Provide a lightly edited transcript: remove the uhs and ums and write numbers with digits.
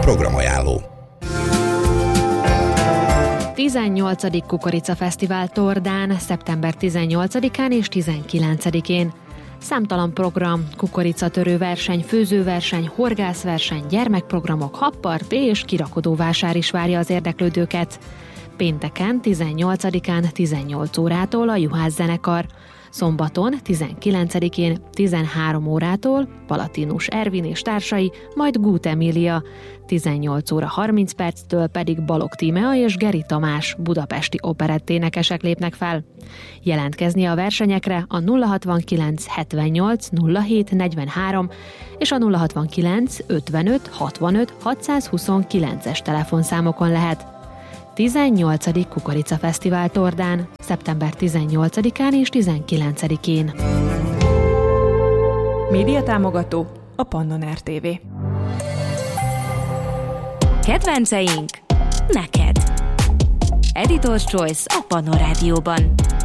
Programajánló. 18. Kukoricafesztivál Tordán, szeptember 18-án és 19-én. Számtalan program, kukoricatörőverseny, főzőverseny, horgászverseny, gyermekprogramok, habparti és kirakodóvásár is várja az érdeklődőket. Pénteken, 18-án 18 órától a Juhász zenekar, szombaton, 19-én 13 órától Palatinus Ervin és társai, majd Gút Emília, 18 óra 30 perctől pedig Balogh Tímea és Geri Tamás budapesti operetténekesek lépnek fel. Jelentkezni a versenyekre a 069 78 07 43 és a 069 55 65 629-es telefonszámokon lehet. 18. Kukoricafesztivál Tordán, szeptember 18-án és 19-én. Médiatámogató a Pannon RTV. Kedvenceink neked. Editor's Choice a Pannon Rádióban.